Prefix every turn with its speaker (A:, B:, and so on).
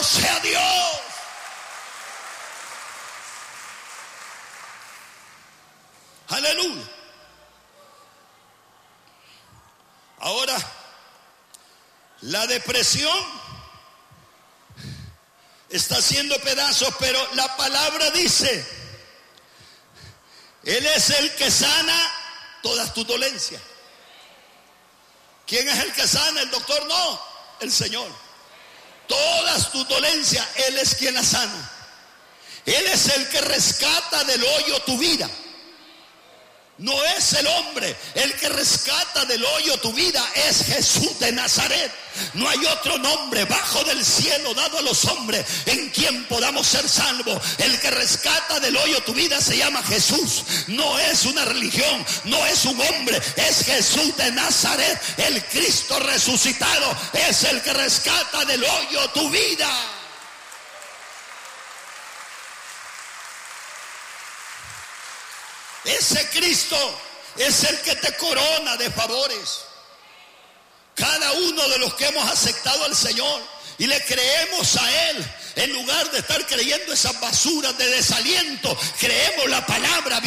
A: sea Dios. Aleluya. Ahora, la depresión está haciendo pedazos, pero la palabra dice: Él es el que sana todas tus dolencias. ¿Quién es el que sana? El doctor no, el Señor. Todas tus dolencias, Él es quien las sana. Él es el que rescata del hoyo tu vida. No es el hombre. El que rescata del hoyo tu vida es Jesús de Nazaret. No hay otro nombre bajo del cielo dado a los hombres en quien podamos ser salvos. El que rescata del hoyo tu vida se llama Jesús. No es una religión, no es un hombre, es Jesús de Nazaret. El Cristo resucitado es el que rescata del hoyo tu vida. Ese Cristo es el que te corona de favores. Cada uno de los que hemos aceptado al Señor y le creemos a Él, en lugar de estar creyendo esas basuras de desaliento, creemos la palabra.